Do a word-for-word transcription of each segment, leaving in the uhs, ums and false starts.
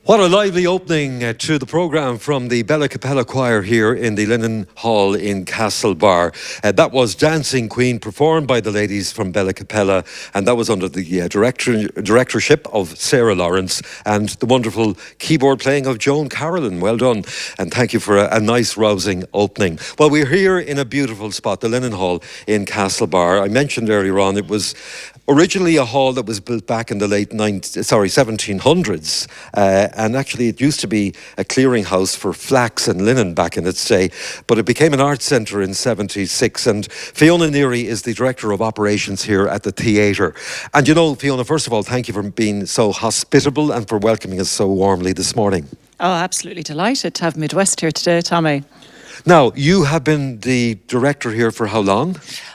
What a lively opening uh, to the programme from the Bella Capella Choir here in the Linen Hall in Castlebar. Uh, that was Dancing Queen, performed by the ladies from Bella Capella, and that was under the uh, director, directorship of Sarah Lawrence and the wonderful keyboard playing of Joan Carolyn. Well done, and thank you for a, a nice, rousing opening. Well, we're here in a beautiful spot, the Linen Hall in Castlebar. I mentioned earlier on it was originally a hall that was built back in the late nineteen, sorry, seventeen hundreds, uh, and actually it used to be a clearinghouse for flax and linen back in its day, but it became an art centre in seventy-six, and Fiona Neary is the Director of Operations here at the theatre. And you know, Fiona, first of all, thank you for being so hospitable and for welcoming us so warmly this morning. Oh, absolutely delighted to have Midwest here today, Tommy. Now, you have been the director here for how long?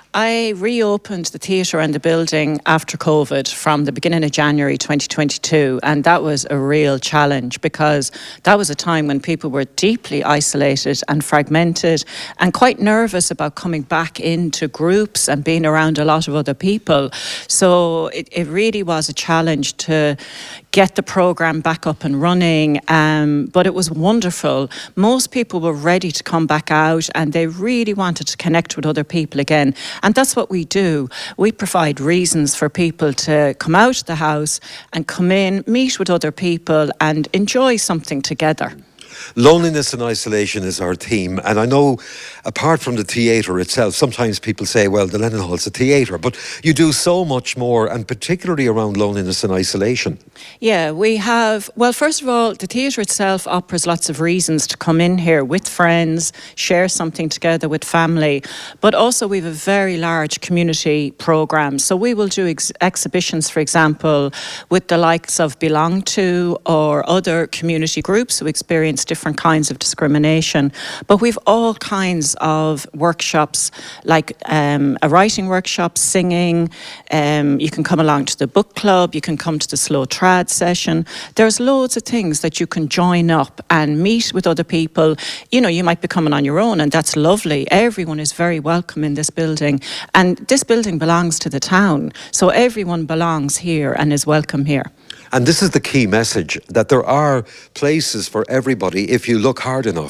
I reopened the theatre and the building after COVID from the beginning of January twenty twenty-two, and that was a real challenge because that was a time when people were deeply isolated and fragmented and quite nervous about coming back into groups and being around a lot of other people. So it, it really was a challenge to get the programme back up and running, um, but it was wonderful. Most people were ready to come back out and they really wanted to connect with other people again. And that's what we do. We provide reasons for people to come out of the house and come in, meet with other people and enjoy something together. Loneliness and isolation is our theme, and I know apart from the theatre itself, sometimes people say, well, the Linen Hall's a theatre, but you do so much more, and particularly around loneliness and isolation. Yeah, we have, well, first of all, the theatre itself offers lots of reasons to come in here with friends, share something together with family, but also we have a very large community programme. So we will do ex exhibitions, for example, with the likes of Belong To or other community groups who experience different kinds of discrimination. But we've all kinds of workshops, like um, a writing workshop, singing, um, you can come along to the book club, you can come to the slow trad session. There's loads of things that you can join up and meet with other people. You know, you might be coming on your own and that's lovely. Everyone is very welcome in this building, and this building belongs to the town, so everyone belongs here and is welcome here. And this is the key message, that there are places for everybody if you look hard enough.